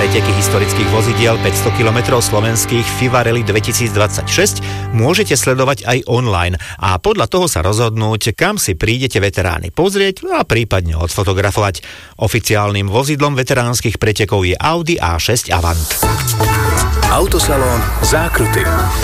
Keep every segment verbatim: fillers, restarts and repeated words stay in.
preteky historických vozidiel päťsto kilometrov slovenských FIFA Rally dvetisícdvadsaťšesť môžete sledovať aj online a podľa toho sa rozhodnúť, kam si prídete veterány pozrieť a prípadne odfotografovať. Oficiálnym vozidlom veteránskych pretekov je Audi á šesť Avant. Autosalón Zákruty.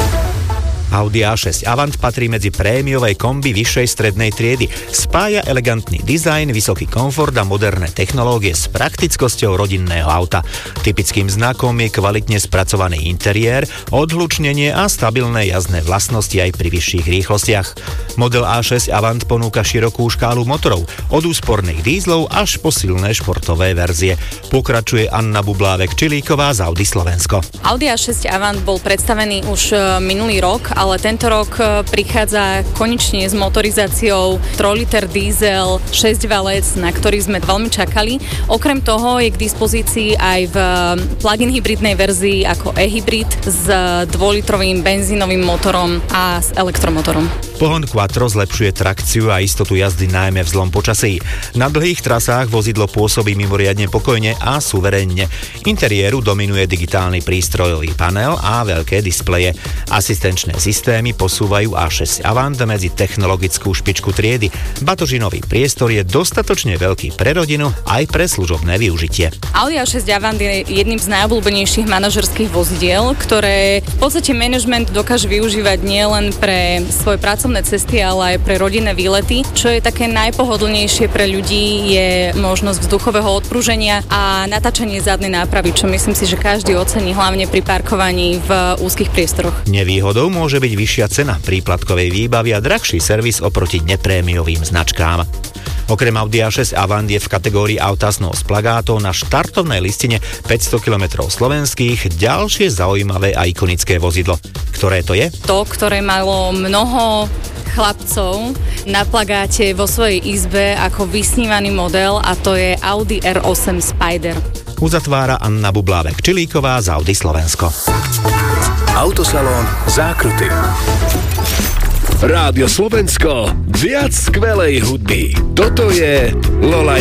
Audi á šesť Avant patrí medzi prémiové kombi vyššej strednej triedy. Spája elegantný dizajn, vysoký komfort a moderné technológie s praktickosťou rodinného auta. Typickým znakom je kvalitne spracovaný interiér, odhlučnenie a stabilné jazdné vlastnosti aj pri vyšších rýchlostiach. Model á šesť Avant ponúka širokú škálu motorov, od úsporných dízlov až po silné športové verzie. Pokračuje Anna Bublávek-Čilíková z Audi Slovensko. Audi á šesť Avant bol predstavený už minulý rok, ale tento rok prichádza konečne s motorizáciou tri liter diesel, šesť valec, na ktorý sme veľmi čakali. Okrem toho je k dispozícii aj v plug-in hybridnej verzii ako e-hybrid s dvojlitrovým benzínovým motorom a s elektromotorom. Pohon Quattro zlepšuje trakciu a istotu jazdy najmä v zlom počasí. Na dlhých trasách vozidlo pôsobí mimoriadne pokojne a suverénne. Interiéru dominuje digitálny prístrojový panel a veľké displeje. Asistenčné systémy posúvajú á šesť Avant medzi technologickú špičku triedy. Batožinový priestor je dostatočne veľký pre rodinu aj pre služobné využitie. Audi á šesť Avant je jedným z najobľúbenejších manažerských vozidiel, ktoré v podstate manažment dokáže využívať nielen pre svoje pracovné cesty, ale aj pre rodinné výlety. Čo je také najpohodlnejšie pre ľudí je možnosť vzduchového odprúženia a natáčanie zadnej nápravy, čo myslím si, že každý ocení hlavne pri parkovaní v úzkych priestoroch. Nevýhodou môže byť vyššia cena príplatkovej výbavy a drahší servis oproti neprémiovým značkám. Okrem Audi á šesť Avant je v kategórii auta s plagátou na štartovnej listine päťsto kilometrov slovenských ďalšie zaujímavé a ikonické vozidlo. Ktoré to je? To, ktoré malo mnoho chlapcov na plagáte vo svojej izbe ako vysnívaný model, a to je Audi er osem Spider. Uzatvára Anna Bublávek-Čilíková z Audi Slovensko. Autosalón Zákruty. Rádio Slovensko, viac skvelej hudby. Toto je Lola